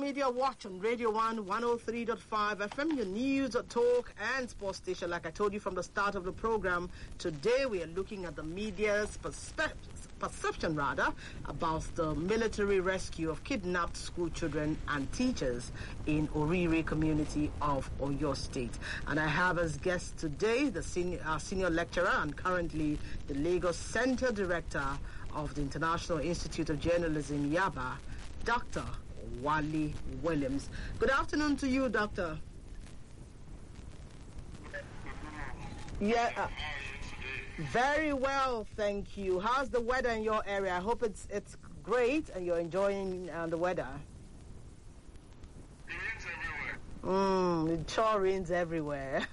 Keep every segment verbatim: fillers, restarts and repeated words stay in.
Media Watch on Radio one one oh three point five F M, your news, talk, and sports station. Like I told you from the start of the program, today we are looking at the media's perspe- perception, rather, about the military rescue of kidnapped school children and teachers in Orire community of Oyo State. And I have as guest today the senior, uh, senior lecturer and currently the Lagos Center Director of the International Institute of Journalism, Yaba, Doctor Wale Williams. Good afternoon to you, Doctor. Yeah, uh, very well, thank you. How's the weather in your area? I hope it's it's great and you're enjoying uh, the weather. It rains everywhere. Mm, it sure rains everywhere.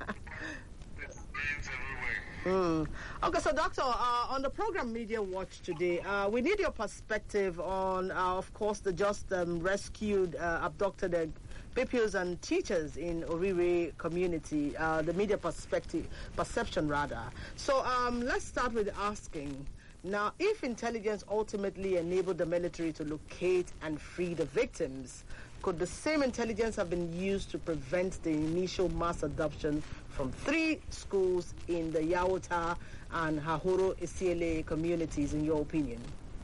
Mm. Okay, so Doctor, uh, on the program Media Watch today, uh, we need your perspective on, uh, of course, the just um, rescued, uh, abducted uh, pupils and teachers in Orire community, uh, the media perspective, perception rather. So um, let's start with asking, now, if intelligence ultimately enabled the military to locate and free the victims, could the same intelligence have been used to prevent the initial mass adoption from three schools in the Yawota and Hahoro Isiele communities, in your opinion?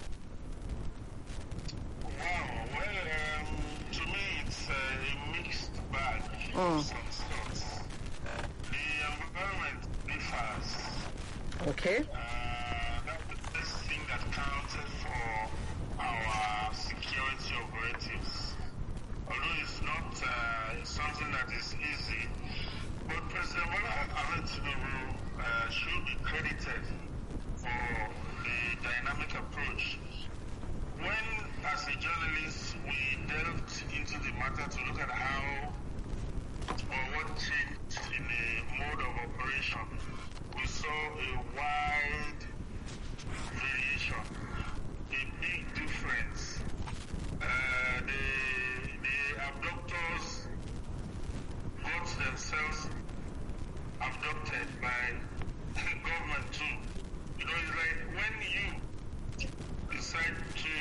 Wow, well, um, to me it's uh, a mixed bag Mm. of some sorts. The environment differs. Okay. Uh, that's the best thing that counted for our security operatives. Although it's not uh, something that is easy, but President Bola Ahmed Tinubu uh, should be credited for the dynamic approach. When, as a journalist, we delved into the matter to look at how or what changed in the mode of operation, we saw a wide variation, a big difference. Uh, the, the abductors got themselves abducted by government too. You know, it's like when you decide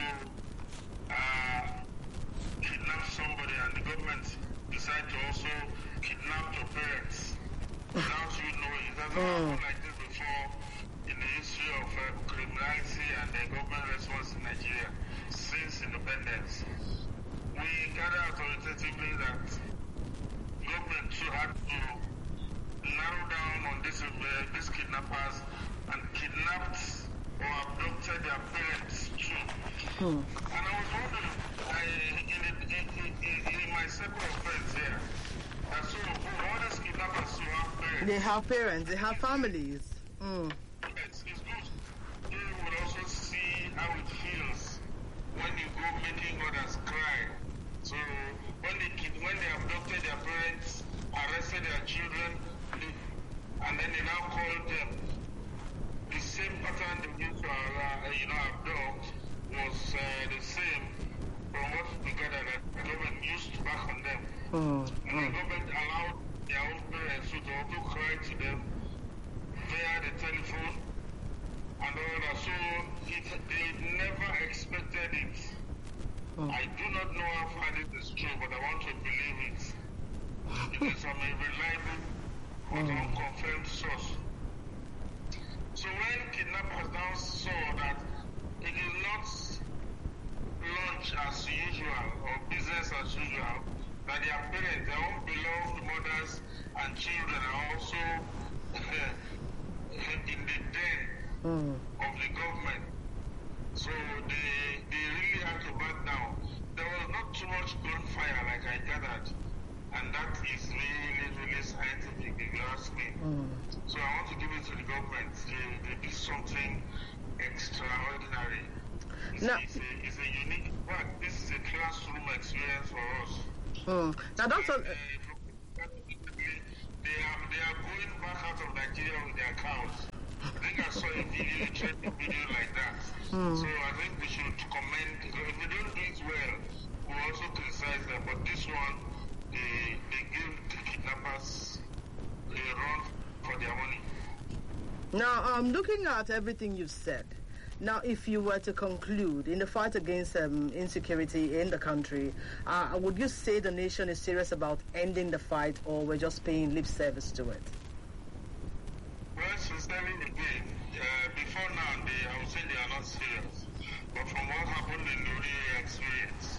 to uh, kidnap somebody and the government decide to also kidnap your parents without you knowing. It hasn't happened like this before in the history of uh, criminality and the government response in Nigeria since independence. We gather authoritatively that government too had to narrow down on this, uh, these kidnappers and kidnapped or abducted their parents too. Hmm. And I was wondering, I, in, the, in, in, in my circle of friends here, that so all these kidnappers who have parents. They have parents, they have families. Mm. It's, it's good. They will also see how it feels when you go making others cry. So when they kid, when they abducted their parents, arrested their children, they, and then they now call them, the same pattern they used to uh, you know abduct was uh, the same from what we gathered that the government used back on them. Mm. And the government allowed their own parents to also cry to them via the telephone and all that. So it, they never expected it. Mm. I do not know how far this is true, but I want to believe it. It is from a reliable but Mm. unconfirmed source. So when kidnappers now saw that it is not lunch as usual or business as usual, that their parents, their own beloved mothers and children are also in the den Mm. of the government. So they they really had to back down. There was not too much gunfire like I gathered. And that is really, really scientific, if you ask me. Mm. So I want to give it to the government. They, they did something extraordinary. It's, Now- it's, a, it's a unique fact. This is a classroom experience for us. Mm. Now, Doctor, And, uh, they are they are going back out of Nigeria with their cows. I think I saw a video, a trending video like that. Mm. So I think we should commend. If they don't do it well, we'll also criticize them. But this one, they they give the kidnappers a run for their money. now, um, looking at everything you've said, Now, if you were to conclude in the fight against um, insecurity in the country, uh, would you say the nation is serious about ending the fight, or we're just paying lip service to it? Well, sincerely again, uh, before now, they, I would say they are not serious. But from what happened in the real experience,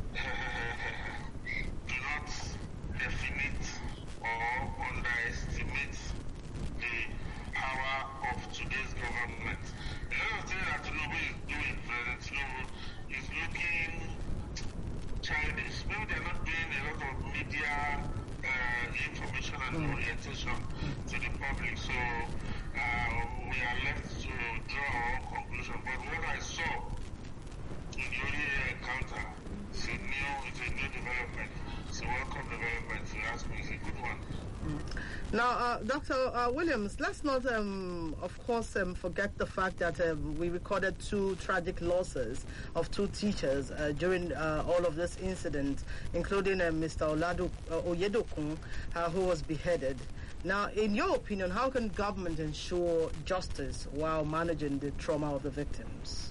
do not definite or underestimate the power of today's government. The other thing that Tinubu is doing, President Tinubu, is looking childish. Maybe they're not doing a lot of media uh, information and mm. orientation to the public, so uh, we are left to draw our own conclusion. But what I saw in the early encounter, it's a new, it's a new development. It's a welcome development. If you ask me, it's a good one. Now, uh, Doctor Uh, Williams, let's not, um, of course, um, forget the fact that um, we recorded two tragic losses of two teachers uh, during uh, all of this incident, including uh, Mister Oladu, uh, Oyedokun, uh, who was beheaded. Now, in your opinion, how can government ensure justice while managing the trauma of the victims?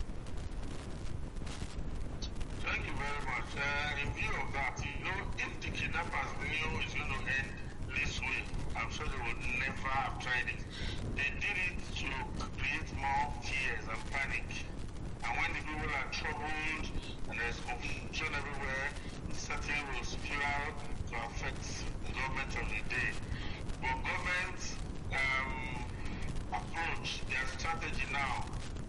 Thank you very much. Uh, in view of that, you know, if the kidnappers knew it's going to end this way, I'm sure they would never have tried it. They did it to create more fears and panic. And when the people are troubled and there's confusion everywhere, it certainly will spiral to affect the government of the day. But government um, approach, their strategy now,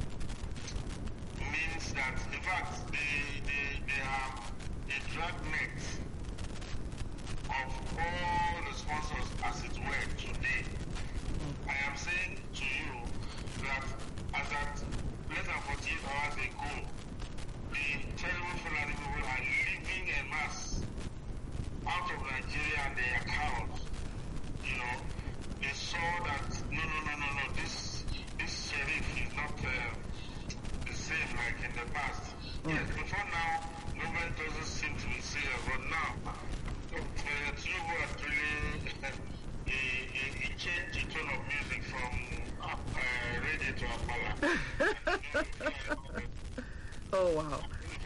means that, in fact, they, they, they have a dragnet of all the sponsors, as it were, today. I am saying to you that as at less than forty-eight hours ago, the terrible Fulani people are living en masse out of Nigeria and their accounts. You know, they saw that, no, no, no, no, no, this, this sheriff is not uh, the same like in the past. Mm. Yes, before now, government doesn't seem to be serious, but now, Uh, Tinubu has really uh, he, he, he changed the tone of music from uh, uh, reggae to Apala. Oh wow!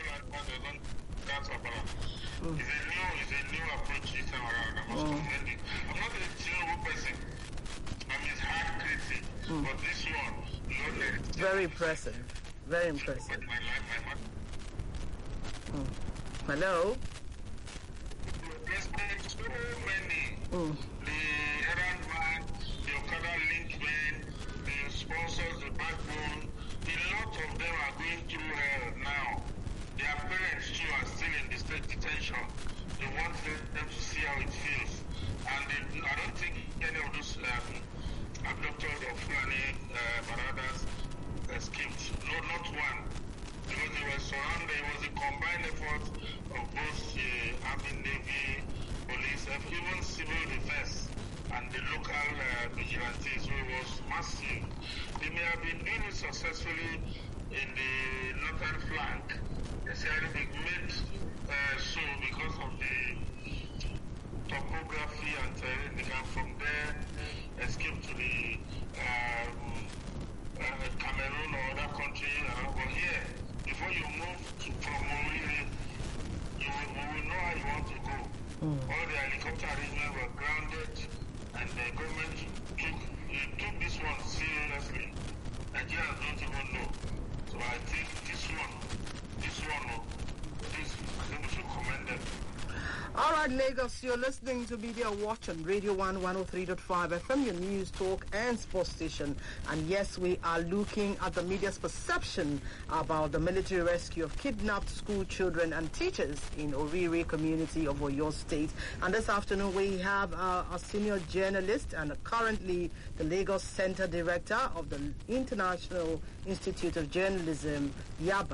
Mm. It's a new, it's a new approach this time around. I must mm. commend it. I'm not a Tinubu person. I'm his hard critic, mm. but this one, you know, very impressive. Very impressive. My life, my mm. Hello. There's been so many. Mm. The errand man, the Okada linkmen, the sponsors, the backbone, a lot of them are going through hell now. Their parents too are still in the state detention. They want them to see how it feels. And they, I don't think any of those um, abductors of Fulani uh, Baradas escaped. No, not one. Because they were surrounded. It was a combined effort of both the uh, Army, Navy, police, and even civil defense and the local uh, vigilantes. So it was massive. They may have been doing it successfully in the northern flank. They said they made uh, so because of the topography and terrain. They can from there escape to the um, uh, Cameroon or other country. Uh, but here, before you move to, from Moriri, you will, you will know how you want to go. Mm. All the helicopter arrangements were grounded, and the government took, it took this one seriously. Nigerians don't even know. So I think this one, this one, this, I think we should commend them. All right, Lagos, you're listening to Media Watch on Radio one one oh three point five F M, your news, talk, and sports station. And yes, we are looking at the media's perception about the military rescue of kidnapped school children and teachers in Oriri community of Oyo State. And this afternoon, we have uh, a senior journalist and currently the Lagos Center Director of the International Institute of Journalism, Yaba,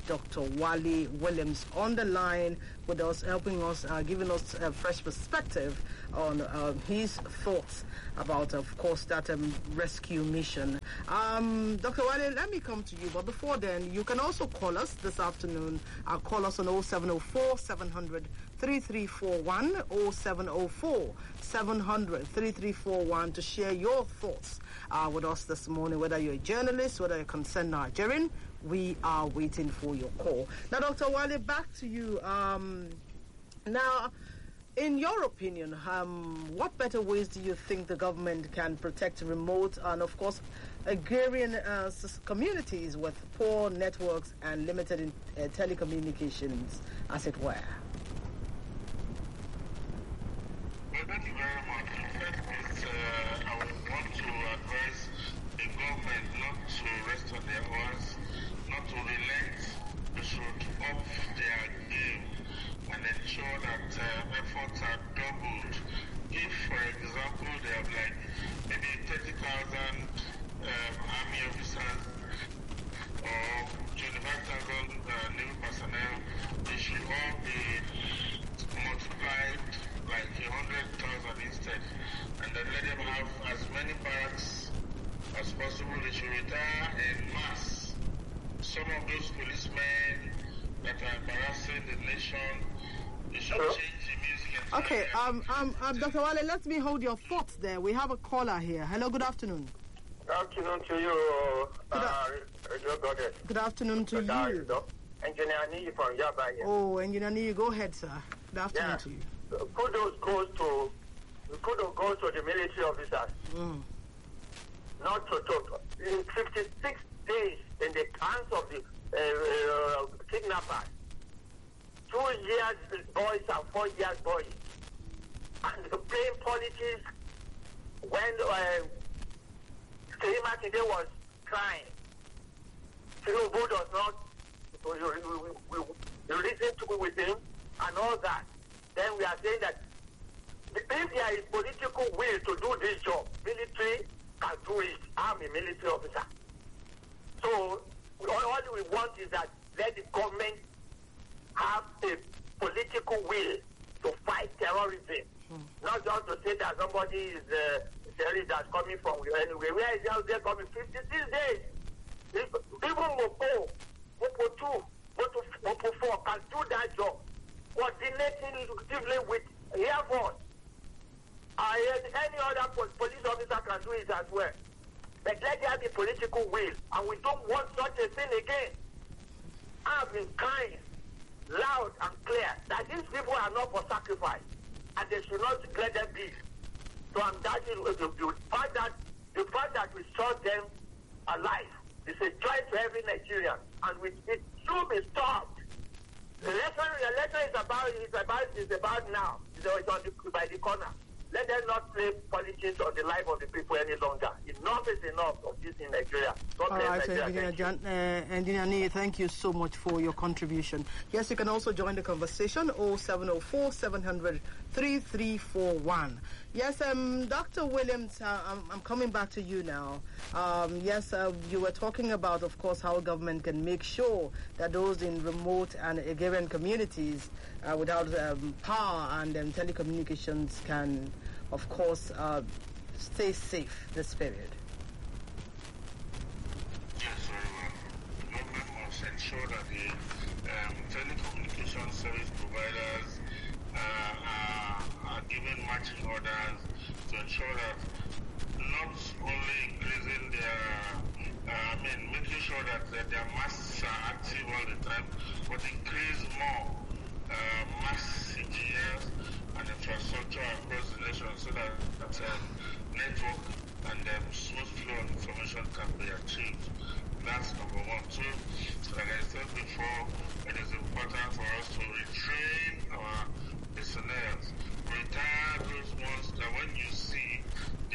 Doctor Wale Williams on the line with us, helping us, uh, giving us a fresh perspective on uh, his thoughts about, of course, that um, rescue mission. Um, Doctor Wale, let me come to you, but before then, you can also call us this afternoon. Uh, call us on oh seven oh four, seven hundred, thirty-three forty-one, oh seven oh four, seven hundred, thirty-three forty-one to share your thoughts uh, with us this morning, whether you're a journalist, whether you're a concerned Nigerian. We are waiting for your call. Now, Doctor Wale, back to you. Um, now, in your opinion, um, what better ways do you think the government can protect remote and, of course, agrarian uh, communities with poor networks and limited in, uh, telecommunications, as it were? Well, thank you very much. First, uh, I would want to advise the government not to rest on their oars, not to relent. They should up their game and ensure that uh, efforts are doubled. If, for example, they have like maybe thirty thousand um, army officers or twenty-five thousand uh, naval personnel, they should all be multiplied like one hundred thousand instead, and then let them have as many barracks as possible. They should retire en masse. Some of those policemen that are embarrassing the nation, they should Hello? change the music. And okay, um, um, um, Doctor Wale, let me hold your thoughts there. We have a caller here. Hello, good afternoon. Good afternoon to you, Good, uh, a- good afternoon to good you. Engineer Nii from Yaba here. Oh, Engineer Nii, go ahead, sir. Good afternoon Yeah. to you. Kudos goes to kudos goes to the military officers. Mm. Not to talk. In fifty-six days in the hands of the uh, uh, kidnappers, two years boys and four years boys, and the playing politics when uh, Makinde was crying. Tinubu does not you, you, you, you listen to with him and all that. Then we are saying that if there is political will to do this job, military can do it. I'm a military officer. So all, all we want is that let the government have a political will to fight terrorism. Mm. Not just to say that somebody is a uh, terrorist that's coming from anywhere. Where is they coming? fifty-six days. If, even Mopo, Mopo two, Mopo, Mopo four can do that job. Coordinating effectively with Air Force. Uh, any other police officer can do it as well. But let there be political will, and we don't want such a thing again. I've been crying loud and clear that these people are not for sacrifice, and they should not let them be. So I'm that the, the fact that the fact that we saw them alive is a joy to every Nigerian, and we, it should be stopped. The lesson, the lesson is about is about is about now. It's on the, by the corner. Let them not play politics on the life of the people any longer. Enough is enough of this in Nigeria. God All bless right, Nigeria. Engineer, Jan, uh, Engineer Nii, thank you so much for your contribution. Yes, you can also join the conversation, oh seven oh four, seven hundred, thirty-three forty-one. Yes, um, Doctor Williams, uh, I'm, I'm coming back to you now. Um, yes, uh, you were talking about, of course, how government can make sure that those in remote and agrarian communities uh, without um, power and um, telecommunications can, of course, uh, stay safe this period. Yes, very well. The government must ensure that the um, telecommunication service providers uh, are, are given matching orders to ensure that not only increasing their, uh, I mean, making sure that uh, their masts are active all the time, but increase more uh, mass engineers and infrastructure across the nation so that, that um, network and um, smooth flow of information can be achieved. That's number one. Two, like I said before, it is important for us to retrain our personnel, retire those ones that when you see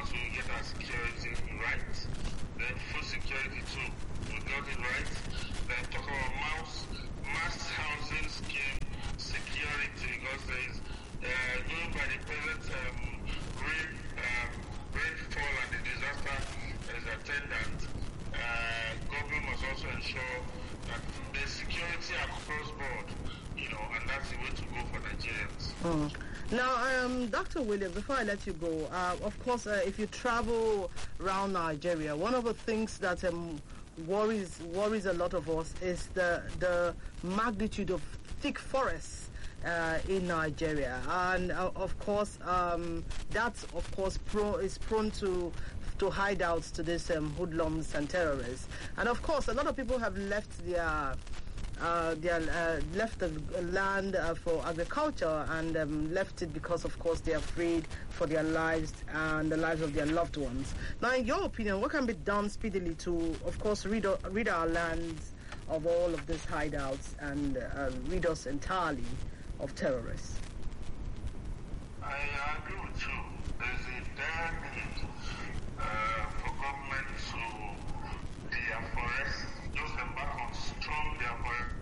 to get our security right. Then food security too, we got it right. Then talk about mass, mass housing scheme security, because there is, uh, going by the present um, rain, um, rainfall and the disaster that is attendant, uh, government must also ensure that there's security across board, you know, and that's the way to go for Nigerians. Mm. Now, um, Doctor Williams, before I let you go, uh, of course, uh, if you travel around Nigeria, one of the things that um, worries worries a lot of us is the the magnitude of thick forests uh, in Nigeria, and uh, of course, um, that of course pro- is prone to to hideouts to these um, hoodlums and terrorists, and of course, a lot of people have left their Uh, they are, uh, left the land uh, for agriculture and um, left it because, of course, they are afraid for their lives and the lives of their loved ones. Now, in your opinion, what can be done speedily to, of course, rid, rid our lands of all of these hideouts and uh, rid us entirely of terrorists? I agree with you. There's a dire need uh, for government to deforest, just embark on strong deforest.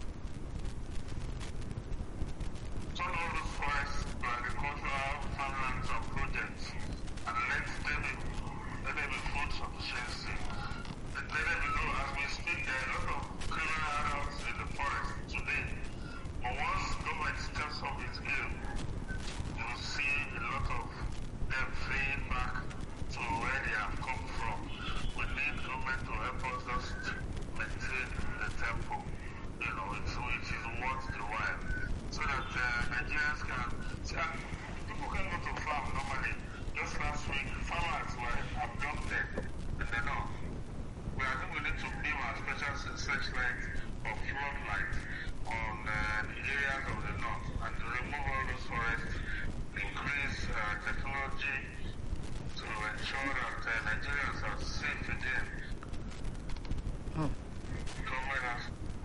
Turn all those forests to agricultural farmlands or projects and let them be, let them be food sufficiency. Let them know, as we speak, there are a lot of criminal adults in the forest today. But once government steps up its game, you will see a lot of them fleeing back to where they have come from. We need government to help us just maintain the tempo, you know, it's, it is worth the while, so that uh, Nigerians can, see, uh, people can go to farm normally. Just last week, farmers were abducted in the north. Well, I think we need to beam our special searchlight or floodlight on uh, the areas of the north and to remove all those forests, increase uh, technology to ensure that uh, Nigerians are safe again. Hmm. Government has...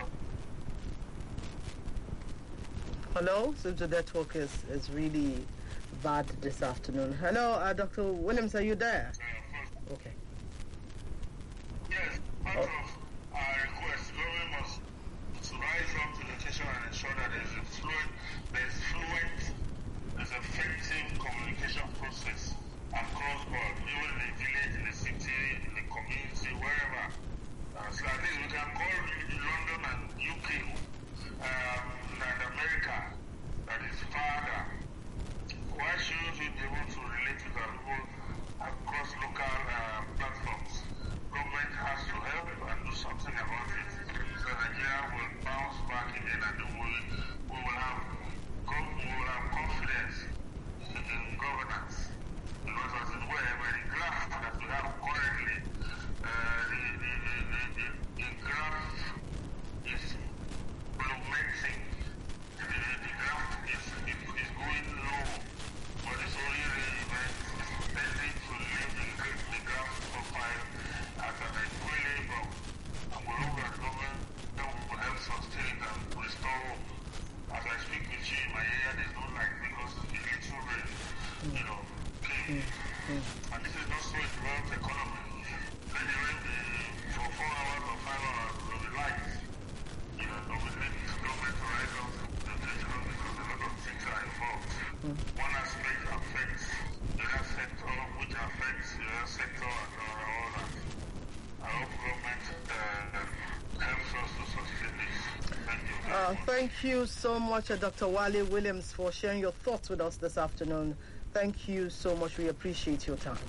Hello? Seems the network is, is really bad this afternoon. Hello, uh, Doctor Williams, are you there? Uh, Okay. yes, part Oh. of our request, government must rise up to the occasion and ensure that there is a fluent, there is fluent, there's effective communication process across board, even in the village, in the city, in the community, wherever. Uh, so at least we can call London and U K um, and America, that is farther. Why shouldn't we be able to relate with our people across local uh, platforms? Government has to help and do something about it, so Nigeria will bounce back again and we will, we will have we will have confidence in, in governance. Because as it were, by the graph that we have currently, uh, the, the, the, the, the graph is plummeting. The, the graph is, is, is going low, but it's only the event is tending to leave the, the graph profile at an equilibrium. And we hope that government will help sustain it and restore hope. As I speak with you in my area, there's no light because the little rain, you know, came. And this is not so a developed economy. Let the rain be for four hours or five hours will be light. You know, we need government to rise up to the occasion because a lot of things are involved. One aspect affects the other sector, which affects the other sector and all that. I hope government uh, helps us to sustain this. Thank you. Uh, thank you so much, uh, Doctor Wale Williams, for sharing your thoughts with us this afternoon. Thank you so much. We appreciate your time.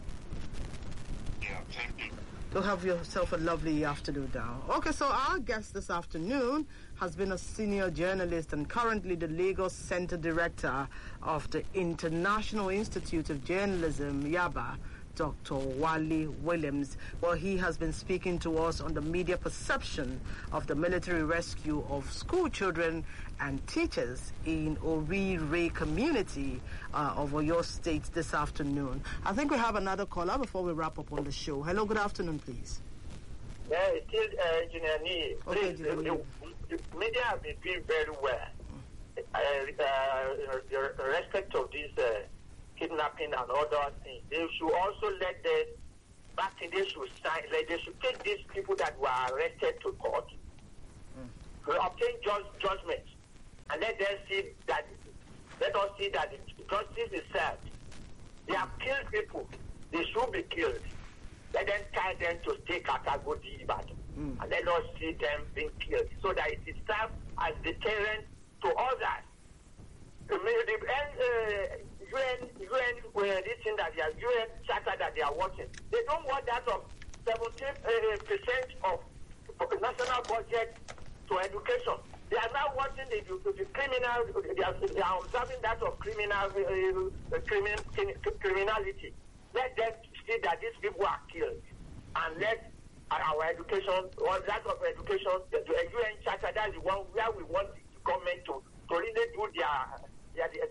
Yeah, thank you. So have yourself a lovely afternoon now. Okay, so our guest this afternoon has been a senior journalist and currently the Lagos Center Director of the International Institute of Journalism, YABA, Doctor Wale Williams. Well, he has been speaking to us on the media perception of the military rescue of school children and teachers in Orire community uh, of Oyo State this afternoon. I think we have another caller before we wrap up on the show. Hello, good afternoon, please. Yeah, it's still uh, Engineer Nee. Okay, Please, Engineer the, Nee. the, the media have been doing very well. Uh, uh, in respect of this uh, kidnapping and other things. They should also let them, back in they should sign, like they should take these people that were arrested to court, mm. to obtain just judgment, and let them see that, let us see that justice is served. They have killed people. They should be killed. Let them tie them to stake Katagodi Ibadan. Mm. And let us see them being killed so that it is served as deterrent to others. The, the uh, U N, U N, where this thing that they are, U N charter that they are watching, they don't want that of seventeen percent of, of the national budget to education. They are now watching the, the, the criminal, they are, they are observing that of criminal, uh, crimin, criminality. Let them see that these people are killed. And let our education, or that of education, the, the U N charter, that's the one where we want the government to, to really do their, their, their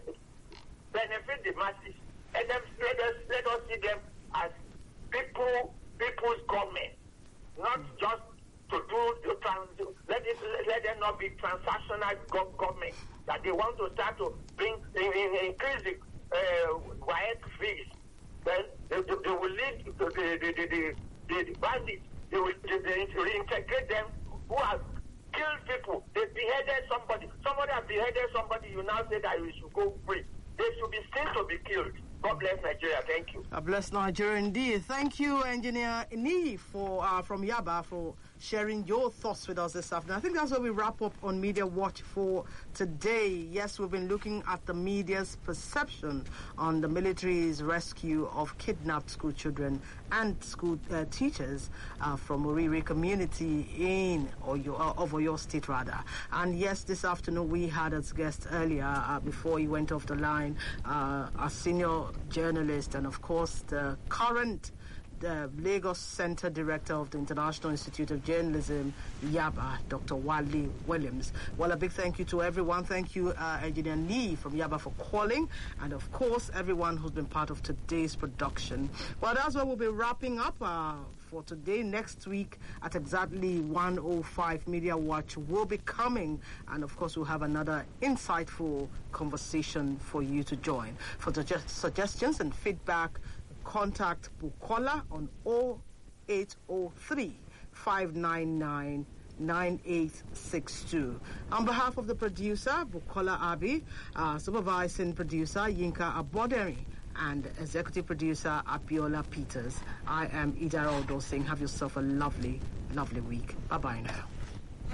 benefit the masses. Let them let us let us see them as people, people's government, not just to do the trans. Let it let them not be transactional go- government that they want to start to bring in, in, increase the uh, quiet fees. Then they, they, they will lead to the the the, the, the, the bandits. They will they, they reintegrate them who have killed people. They beheaded somebody. Somebody has beheaded somebody. You now say that you should go free. They should be seen to be killed. God bless Nigeria. Thank you. God bless Nigeria indeed. Thank you, Engineer Ni, for uh, from Yaba, for sharing your thoughts with us this afternoon. I think that's where we wrap up on Media Watch for today. Yes, we've been looking at the media's perception on the military's rescue of kidnapped school children and school uh, teachers uh, from Oriri community in Oyo, uh, of Oyo State, rather. And yes, this afternoon we had as guest earlier, uh, before he went off the line, uh, a senior journalist and, of course, the current the Lagos Center Director of the International Institute of Journalism, Yaba, Doctor Wale Williams. Well, a big thank you to everyone. Thank you, uh, Engineer Lee from Yaba, for calling. And, of course, everyone who's been part of today's production. Well, that's where we'll be wrapping up uh, for today. Next week at exactly one oh five, Media Watch will be coming. And, of course, we'll have another insightful conversation for you to join. For the suggestions and feedback, contact Bukola on oh eight oh three, five nine nine, nine eight six two. On behalf of the producer, Bukola Abi, uh, supervising producer, Yinka Aboderi, and executive producer, Abiola Peters, I am Idara Odo saying have yourself a lovely, lovely week. Bye-bye now.